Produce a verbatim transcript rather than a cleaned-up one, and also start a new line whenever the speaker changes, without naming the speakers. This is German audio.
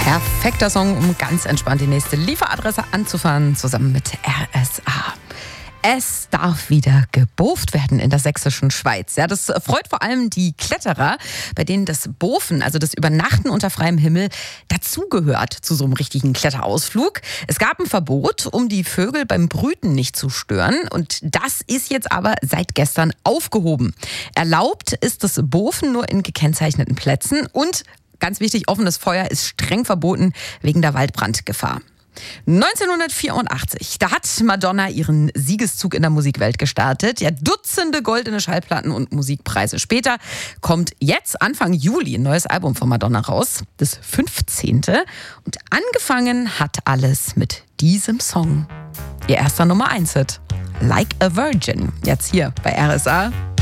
Perfekter Song, um ganz entspannt die nächste Lieferadresse anzufahren, zusammen mit R S A. Es darf wieder gebooft werden in der sächsischen Schweiz. Ja, das freut vor allem die Kletterer, bei denen das Bofen, also das Übernachten unter freiem Himmel, dazugehört zu so einem richtigen Kletterausflug. Es gab ein Verbot, um die Vögel beim Brüten nicht zu stören. Und das ist jetzt aber seit gestern aufgehoben. Erlaubt ist das Bofen nur in gekennzeichneten Plätzen. Und ganz wichtig, offenes Feuer ist streng verboten wegen der Waldbrandgefahr. neunzehnhundertvierundachtzig, da hat Madonna ihren Siegeszug in der Musikwelt gestartet. Ja, Dutzende goldene Schallplatten und Musikpreise später kommt jetzt Anfang Juli ein neues Album von Madonna raus, das fünfzehnte. Und angefangen hat alles mit diesem Song. Ihr erster Nummer eins Hit, Like a Virgin, jetzt hier bei R S A.